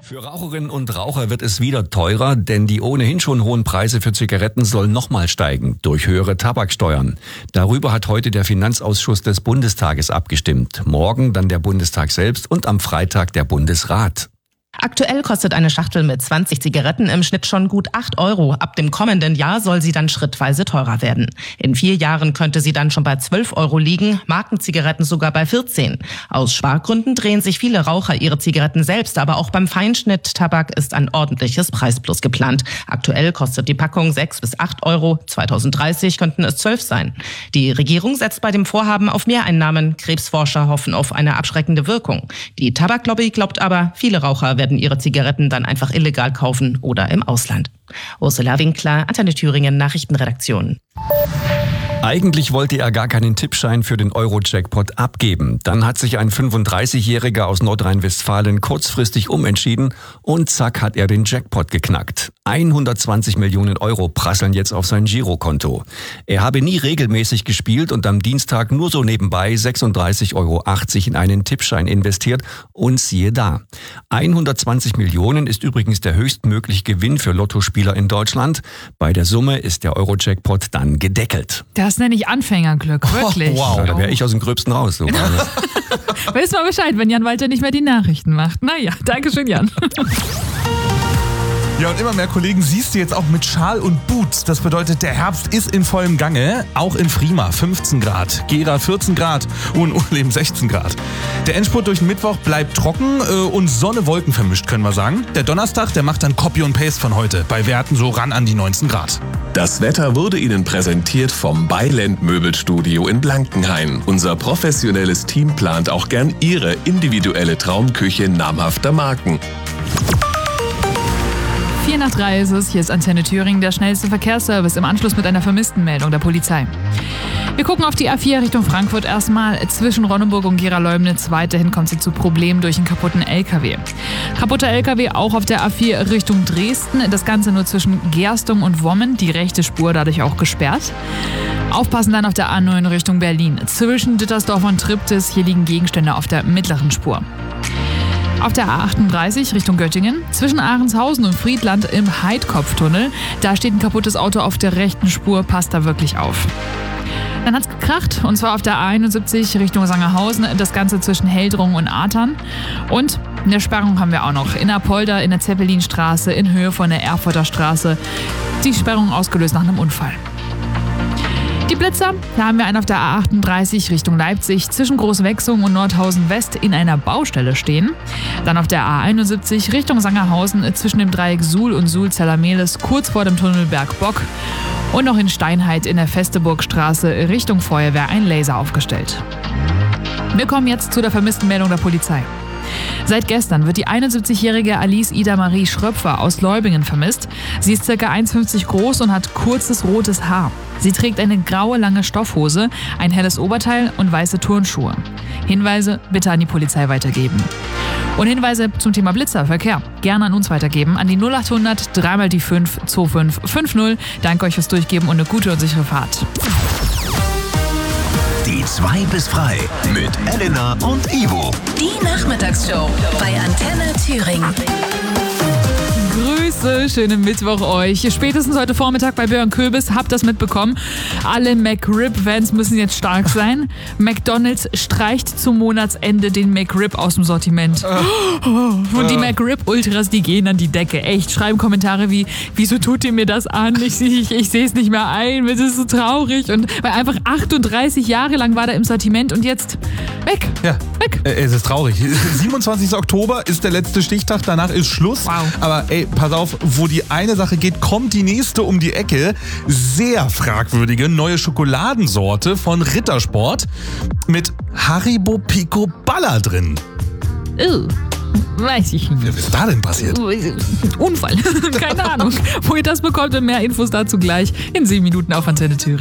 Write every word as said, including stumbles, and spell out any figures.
Für Raucherinnen und Raucher wird es wieder teurer, denn die ohnehin schon hohen Preise für Zigaretten sollen nochmal steigen durch höhere Tabaksteuern. Darüber hat heute der Finanzausschuss des Bundestages abgestimmt. Morgen dann der Bundestag selbst und am Freitag der Bundesrat. Aktuell kostet eine Schachtel mit zwanzig Zigaretten im Schnitt schon gut acht Euro. Ab dem kommenden Jahr soll sie dann schrittweise teurer werden. In vier Jahren könnte sie dann schon bei zwölf Euro liegen, Markenzigaretten sogar bei vierzehn. Aus Spargründen drehen sich viele Raucher ihre Zigaretten selbst, aber auch beim Feinschnitt-Tabak ist ein ordentliches Preisplus geplant. Aktuell kostet die Packung sechs bis acht Euro, zwanzig dreißig könnten es zwölf sein. Die Regierung setzt bei dem Vorhaben auf Mehreinnahmen. Krebsforscher hoffen auf eine abschreckende Wirkung. Die Tabaklobby glaubt aber, viele Raucher werden ihre Zigaretten dann einfach illegal kaufen oder im Ausland. Ursula Winkler, Antenne Thüringen, Nachrichtenredaktion. Eigentlich wollte er gar keinen Tippschein für den Euro-Jackpot abgeben. Dann hat sich ein fünfunddreißigjähriger aus Nordrhein-Westfalen kurzfristig umentschieden und zack hat er den Jackpot geknackt. hundertzwanzig Millionen Euro prasseln jetzt auf sein Girokonto. Er habe nie regelmäßig gespielt und am Dienstag nur so nebenbei sechsunddreißig Euro achtzig in einen Tippschein investiert und siehe da. hundertzwanzig Millionen ist übrigens der höchstmögliche Gewinn für Lottospieler in Deutschland. Bei der Summe ist der Euro-Jackpot dann gedeckelt. Das nenne ich Anfängerglück, wirklich. Oh, wow, da wäre ich aus dem Gröbsten raus. So. Weißt mal Bescheid, wenn Jan Walter nicht mehr die Nachrichten macht. Naja, danke schön, Jan. Ja, und immer mehr Kollegen siehst du jetzt auch mit Schal und Boots. Das bedeutet, der Herbst ist in vollem Gange. Auch in Frima fünfzehn Grad, Gera vierzehn Grad und Urleben sechzehn Grad. Der Endspurt durch den Mittwoch bleibt trocken äh, und Sonne-Wolken vermischt, können wir sagen. Der Donnerstag, der macht dann Copy und Paste von heute. Bei Werten so ran an die neunzehn Grad. Das Wetter wurde Ihnen präsentiert vom Byland Möbelstudio in Blankenhain. Unser professionelles Team plant auch gern Ihre individuelle Traumküche namhafter Marken. Vier nach drei ist es. Hier ist Antenne Thüringen, der schnellste Verkehrsservice im Anschluss mit einer Vermisstenmeldung der Polizei. Wir gucken auf die A vier Richtung Frankfurt erstmal. Zwischen Ronneburg und Gera-Leumnitz weiterhin kommt es zu Problemen durch einen kaputten L K W. Kaputter L K W auch auf der A vier Richtung Dresden. Das Ganze nur zwischen Gerstung und Wommen. Die rechte Spur dadurch auch gesperrt. Aufpassen dann auf der A neun Richtung Berlin. Zwischen Dittersdorf und Triptis. Hier liegen Gegenstände auf der mittleren Spur. Auf der A achtunddreißig Richtung Göttingen, zwischen Ahrenshausen und Friedland im Heidkopftunnel, da steht ein kaputtes Auto auf der rechten Spur, passt da wirklich auf. Dann hat's gekracht, und zwar auf der A einundsiebzig Richtung Sangerhausen, das Ganze zwischen Heldrungen und Artern. Und eine Sperrung haben wir auch noch in Apolda, in der Zeppelinstraße, in Höhe von der Erfurter Straße. Die Sperrung ausgelöst nach einem Unfall. Die Blitzer, da haben wir einen auf der A achtunddreißig Richtung Leipzig zwischen Großwechsung und Nordhausen West in einer Baustelle stehen. Dann auf der A einundsiebzig Richtung Sangerhausen zwischen dem Dreieck Suhl und Suhl-Zellermehlis kurz vor dem Tunnel Bergbock. Und noch in Steinheit in der Festeburgstraße Richtung Feuerwehr ein Laser aufgestellt. Wir kommen jetzt zu der vermissten Meldung der Polizei. Seit gestern wird die einundsiebzigjährige Alice Ida Marie Schröpfer aus Leubingen vermisst. Sie ist ca. eins Komma fünfzig groß und hat kurzes rotes Haar. Sie trägt eine graue lange Stoffhose, ein helles Oberteil und weiße Turnschuhe. Hinweise bitte an die Polizei weitergeben. Und Hinweise zum Thema Blitzerverkehr gerne an uns weitergeben, an die null achthundert drei mal die fünf zwei fünf fünf null. Danke euch fürs Durchgeben und eine gute und sichere Fahrt. Die zwei bis frei mit Elena und Ivo. Die Nachmittagsshow bei Antenne Thüringen. Grüße, schönen Mittwoch euch. Spätestens heute Vormittag bei Björn Köbis, habt das mitbekommen. Alle McRib-Fans müssen jetzt stark sein. McDonald's streicht zum Monatsende den McRib aus dem Sortiment. Und die McRib-Ultras, die gehen an die Decke. Echt, schreiben Kommentare wie, wieso tut ihr mir das an? Ich, ich, ich sehe es nicht mehr ein, es ist so traurig. Und weil einfach achtunddreißig Jahre lang war der im Sortiment und jetzt weg. Ja, weg. Äh, es ist traurig. siebenundzwanzigster Oktober ist der letzte Stichtag, danach ist Schluss. Wow. Aber ey, pass auf, wo die eine Sache geht, kommt die nächste um die Ecke. Sehr fragwürdige neue Schokoladensorte von Rittersport mit Haribo Pico Balla drin. Oh, weiß ich nicht. Was ist da denn passiert? Unfall. Keine Ahnung. Wo ihr das bekommt und mehr Infos dazu gleich in sieben Minuten auf Antenne Thüringen.